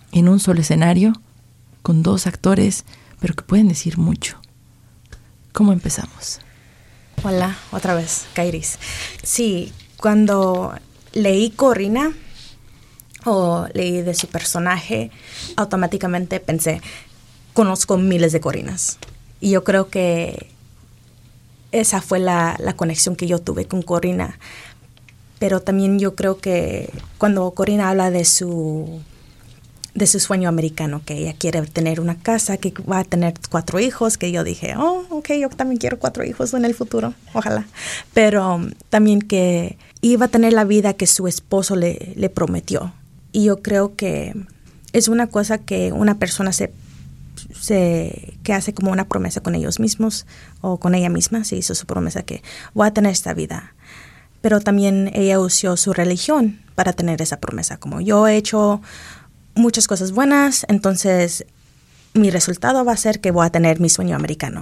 en un solo escenario, con 2 actores, pero que pueden decir mucho. ¿Cómo empezamos? Hola, otra vez, Kairis. Sí, cuando leí Corina o leí de su personaje, automáticamente pensé, conozco miles de Corinas. Y yo creo que esa fue la conexión que yo tuve con Corina. Pero también yo creo que cuando Corina habla de su sueño americano, que ella quiere tener una casa, que va a tener 4 hijos, que yo dije, ok, yo también quiero 4 hijos en el futuro, ojalá. Pero también que iba a tener la vida que su esposo le prometió. Y yo creo que es una cosa que una persona que hace como una promesa con ellos mismos o con ella misma, se hizo su promesa que voy a tener esta vida. Pero también ella usó su religión para tener esa promesa, como yo he hecho muchas cosas buenas, entonces mi resultado va a ser que voy a tener mi sueño americano.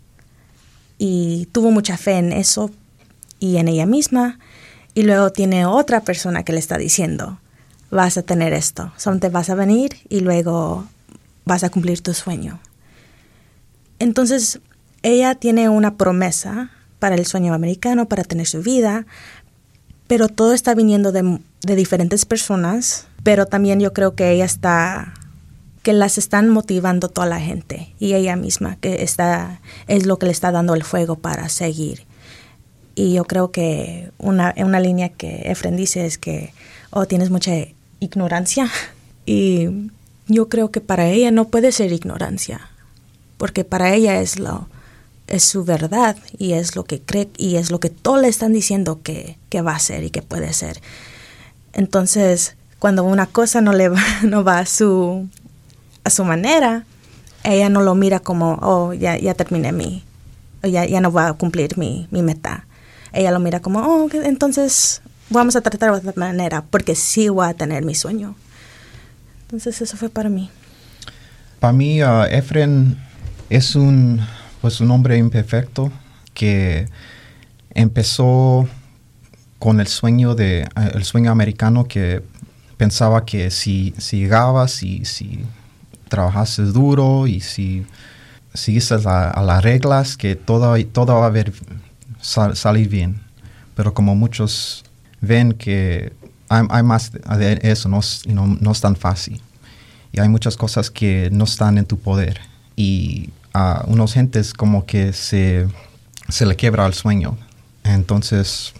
Y tuvo mucha fe en eso y en ella misma, y luego tiene otra persona que le está diciendo, vas a tener esto, te vas a venir y luego vas a cumplir tu sueño. Entonces, ella tiene una promesa para el sueño americano, para tener su vida, pero todo está viniendo de diferentes personas, pero también yo creo que que las están motivando toda la gente, y ella misma que es lo que le está dando el fuego para seguir. Y yo creo que una línea que Efren dice es que, tienes mucha ignorancia, y yo creo que para ella no puede ser ignorancia, porque para ella es su verdad y es lo que cree y es lo que todos le están diciendo que va a ser y que puede ser. Entonces, cuando una cosa no va a su manera, ella no lo mira como, ya terminé ya no va a cumplir mi meta. Ella lo mira como, entonces vamos a tratar de otra manera, porque sí voy a tener mi sueño. Entonces eso fue para mí. Para mí, Efren es un hombre imperfecto que empezó con el sueño americano, que pensaba que si llegabas y si trabajases duro y si sigues a las reglas, que todo va a salir bien. Pero como muchos ven que hay más de eso, no es tan fácil. Y hay muchas cosas que no están en tu poder. Y a unos gentes como que se le quiebra el sueño. Entonces,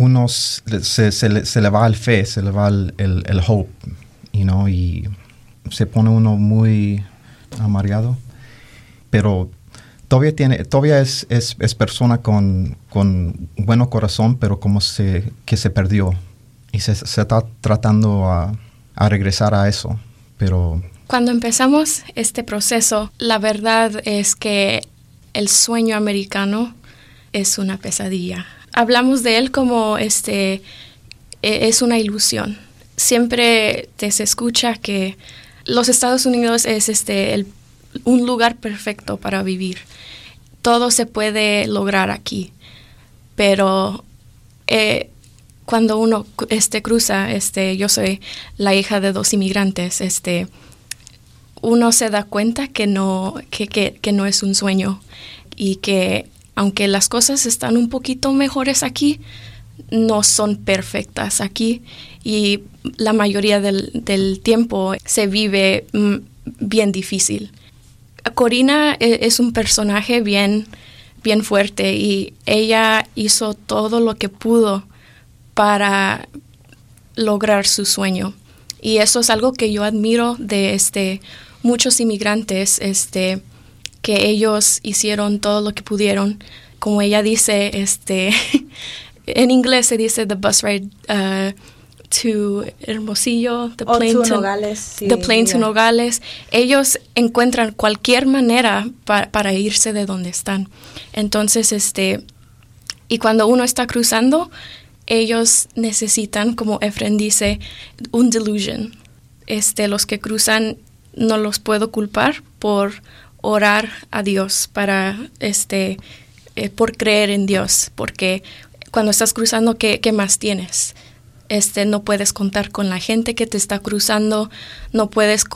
se le va el fe, se le va el hope, y se pone uno muy amargado. Pero todavía es persona con buen corazón, pero como que se perdió. Y se está tratando a regresar a eso, pero... Cuando empezamos este proceso, la verdad es que el sueño americano es una pesadilla. Hablamos de él como es una ilusión. Siempre se escucha que los Estados Unidos es un lugar perfecto para vivir. Todo se puede lograr aquí, pero cuando uno cruza, yo soy la hija de 2 inmigrantes, uno se da cuenta que no es un sueño, y que aunque las cosas están un poquito mejores aquí, no son perfectas aquí, y la mayoría del tiempo se vive bien difícil. Corina es un personaje bien fuerte, y ella hizo todo lo que pudo para lograr su sueño. Y eso es algo que yo admiro de muchos inmigrantes, que ellos hicieron todo lo que pudieron. Como ella dice, en inglés se dice the bus ride to Hermosillo, the plane to Nogales. Sí, the plane to Nogales. Ellos encuentran cualquier manera para irse de donde están. Entonces, y cuando uno está cruzando, ellos necesitan, como Efren dice, un delusion. Los que cruzan, no los puedo culpar por orar a Dios, por creer en Dios, porque cuando estás cruzando, ¿qué más tienes? No puedes contar con la gente que te está cruzando, no puedes